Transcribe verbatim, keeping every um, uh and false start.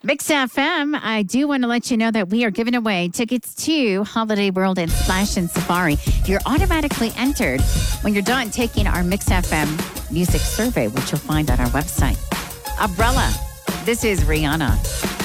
Mix F M, I do want to let you know that we are giving away tickets to Holiday World and Splash and Safari. You're automatically entered when you're done taking our Mix F M music survey, which you'll find on our website. Umbrella, this is Rihanna.